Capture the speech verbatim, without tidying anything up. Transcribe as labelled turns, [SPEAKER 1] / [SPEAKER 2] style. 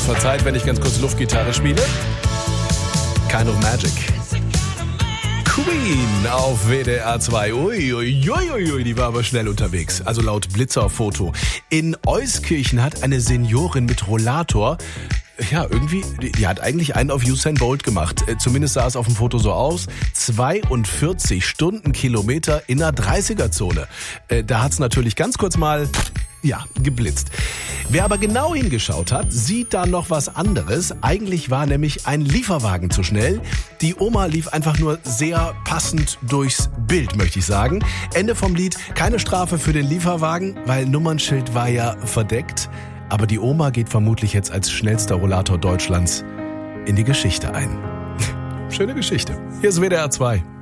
[SPEAKER 1] verzeiht, wenn ich ganz kurz Luftgitarre spiele. Kind of Magic. Queen auf W D R zwei. Ui, ui, ui, ui, die war aber schnell unterwegs. Also laut Blitzer-Foto. In Euskirchen hat eine Seniorin mit Rollator, ja, irgendwie, die, die hat eigentlich einen auf Usain Bolt gemacht. Zumindest sah es auf dem Foto so aus. zweiundvierzig Stundenkilometer in der dreißiger-Zone. Da hat's natürlich ganz kurz mal, ja, geblitzt. Wer aber genau hingeschaut hat, sieht da noch was anderes. Eigentlich war nämlich ein Lieferwagen zu schnell. Die Oma lief einfach nur sehr passend durchs Bild, möchte ich sagen. Ende vom Lied, keine Strafe für den Lieferwagen, weil Nummernschild war ja verdeckt. Aber die Oma geht vermutlich jetzt als schnellster Rollator Deutschlands in die Geschichte ein. Schöne Geschichte. Hier ist W D R zwei.